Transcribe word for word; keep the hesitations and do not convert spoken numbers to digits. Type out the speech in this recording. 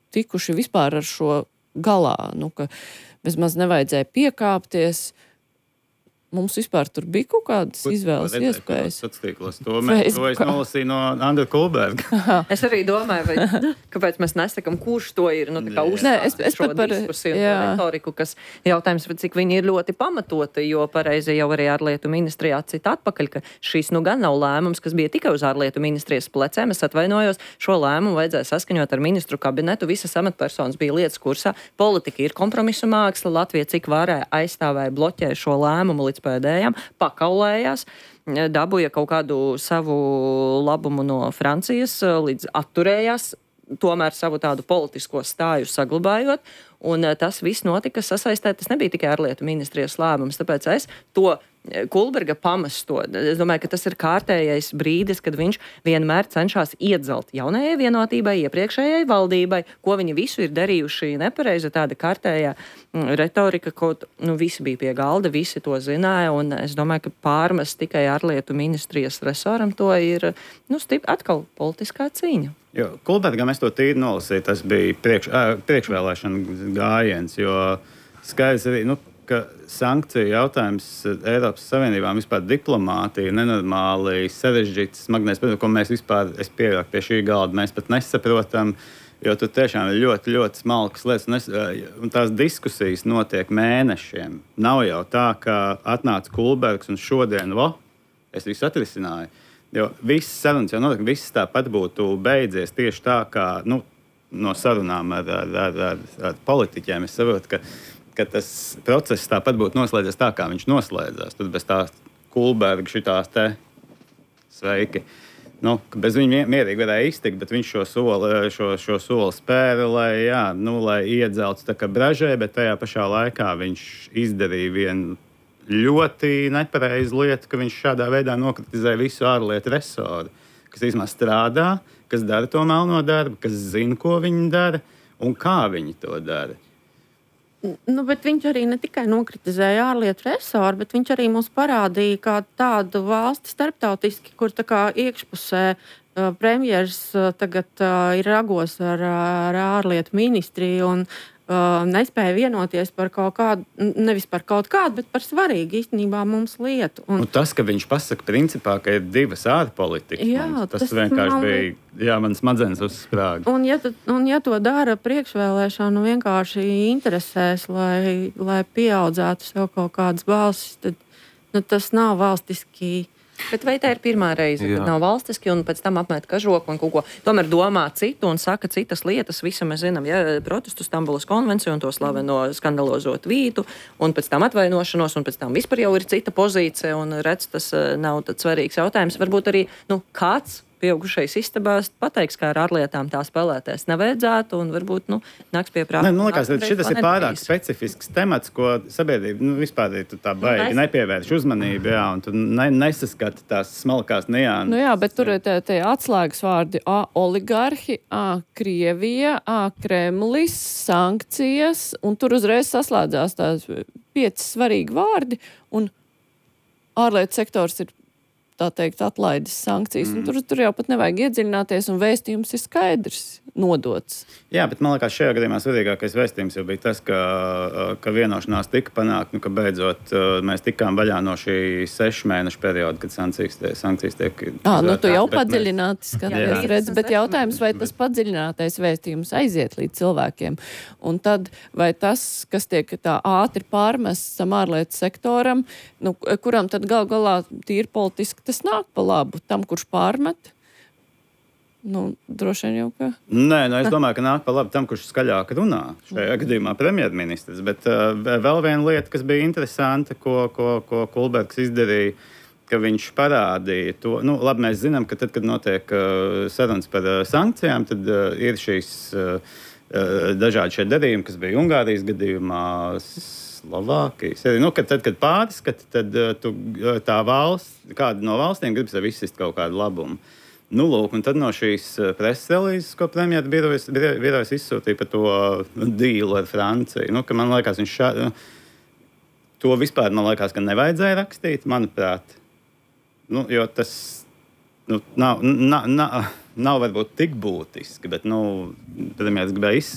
tikuši vispār ar šo galā, nu, ka bezmaz nevajadzēja piekāpties. Mums vispār tur bija kaut kādas Kur, izvēles redzēju, iespējas. To, mēs, to es nolasīju no Andra Kulberga. Es arī domāju, vai, kāpēc mēs nesakam, kurš to ir, nu, tā kā uzsākt šo par, diskusiju un retoriku, kas jautājums, cik viņi ir ļoti pamatoti, jo pareizi jau arī ārlietu ministrijā cita atpakaļ, ka šīs nu gan nav lēmums, kas bija tikai uz ārlietu ministrijas plecēm. Es atvainojos, šo lēmumu vajadzēja saskaņot ar ministru kabinetu, visas amatpersonas bija lietas kursā, politika ir kompromisu māksla, Latvija cik varēja aizstāvēja, bloķēja šo lēmumu līdz pēdējām, pakaulējās, dabūja kaut kādu savu labumu no Francijas, līdz atturējās, tomēr savu tādu politisko stāju saglabājot, un tas viss notika sasaistē, tas nebija tikai ārlietu ministrijas lēmums, tāpēc es to Kulberga pamesto. Es domāju, ka tas ir kārtējais brīdis, kad viņš vienmēr cenšas iedzelt jaunajai vienotībai, iepriekšējai valdībai, ko viņi visu ir darījuši nepareizi, tāda kārtējā retorika, kaut, nu, visi bija pie galda, visi to zināja, un es domāju, ka pārmest tikai ārlietu ministrijas resoram to ir, nu, stip, atkal politiskā cīņa. Jo, Kulbergam es to tīri nolasīju, tas bija priekš, ā, priekšvēlēšana gājiens, jo skaidrs arī, nu, ka sankciju jautājums Eiropas Savienībām vispār diplomātija nenormāli sarežģīts, smagnēs, ko mēs vispār, es pieļauju pie šī galda, mēs pat nesaprotam, jo tur tiešām ir ļoti, ļoti smalkas lietas, un, es, un tās diskusijas notiek mēnešiem. Nav jau tā, ka atnāca Kulbergs un šodien, vo, es visu atrisināju. Jo viss sarunas jau notiek, viss tāpat būtu beidzies tieši tā, kā, nu, no sarunām ar, ar, ar, ar, ar politiķiem. Es saprotu, ka ka tas process tāpat būtu noslēdzies tā, kā viņš noslēdzās. Tad bez tā Kulberga šitās te sveiki. Nu, bez viņa mierīgi varēja iztikt, bet viņš šo soli, šo, šo soli spēra, lai, jā, nu, lai iedzelts tā kā bražē, bet tajā pašā laikā viņš izdarīja vienu ļoti nepareizu lietu, ka viņš šādā veidā nokritizēja visu ārlietu resoru, kas īstenībā strādā, kas dara to melno darbu, kas zina, ko viņi dara un kā viņi to dara. Nu, bet viņš arī ne tikai nokritizēja ārlietu resoru, bet viņš arī mums parādīja kā tādu valsti starptautiski, kur tā kā iekšpusē uh, premjers uh, tagad uh, ir ragos ar, ar ārlietu ministriju un uh, nespēja vienoties par kaut kādu, nevis par kaut kādu, bet par svarīgu īstenībā mums lietu. Un, un tas, ka viņš pasaka principā, ka ir divas ārpolitikas, jā, mums, tas, tas vienkārši man... bija, jā, man smadzenes uzsprāga. Un ja, tu, un ja to dara priekšvēlēšanu vienkārši interesēs, lai, lai pieaudzētu sev kaut kādas balsis, tad nu, tas nav valstiski. Bet vai tā ir pirmā reize, kad nav valstiski un pēc tam apmēt kažoku un kaut ko tomēr domā citu un saka citas lietas? Visu mēs zinām, ja protestu Stambulas konvenciju un to slaveno skandalozo tvītu un pēc tam atvainošanos un pēc tam vispār jau ir cita pozīcija un redz, tas nav tāds svarīgs jautājums. Varbūt arī, nu, kāds pieaugušais istabās pateiks, kā ar ārlietām tā spēlēties nevajadzētu un varbūt, nu, nāks pie prāta. Ne, man liekas, ka šis ir pārāk specifisks temats, ko sabiedrība, nu, vispār ir tā baigi nepievērš uzmanību, jā, un tu ne, nesaskata tās smalkās nianses. Nu jā, bet tur ir tie atslēgas vārdi A oligarhi, A Krievija, A Kremlis, sankcijas, un tur uzreiz saslēdzās tās pieci svarīgi vārdi, un ārlietu sektors ir tā teikt, atlaidis sankcijas. Mm. Tur, tur jau pat nevajag iedziļināties, un vēstījums ir skaidrs, nodots. Jā, bet man liekas, šajā gadījumā svarīgākais vēstījums jau bija tas, ka, ka vienošanās tika panākt, nu, ka beidzot mēs tikām vaļā no šī sešu mēnešu perioda, kad sankcijas, sankcijas tiek... Ā, nu tu jau padziļināti skaties, redz, bet jautājums, vai tas padziļinātais vēstījums aiziet līdz cilvēkiem. Un tad, vai tas, kas tiek tā ātri pārmests tam ārlietu sektoram, nu, kuram tad gal galā tīri politiski tas nāk pa labu tam, kurš pārmet? Nu, droši vien jau, ka... Nē, nu, es domāju, ka nāk pa labi tam, kurš skaļāk runā. Šajā gadījumā premjerministrs. Bet uh, vēl viena lieta, kas bija interesanta, ko, ko, ko Kulbergs izdarīja, ka viņš parādīja to... Nu, labi, mēs zinām, ka tad, kad notiek uh, sarunas par uh, sankcijām, tad uh, ir šīs uh, uh, dažādi šie darījumi, kas bija Ungārijas gadījumā, Slovākijas. Nu, kad, tad, kad pārskata, tad uh, tu, uh, tā valsts, kāda no valstīm grib sev izsist kaut kādu labumu. Nu, lūk, un tad no šīs preses relīzes, ko premjera birojas, birojas izsūtīja par to dīlu ar Franciju, nu, ka man liekas, viņš šā, to vispār, man liekas, ka nevajadzēja rakstīt, manuprāt. Nu, jo tas nu, nav, nav, nav, nav varbūt tik būtiski, bet, nu, premjeras gribēja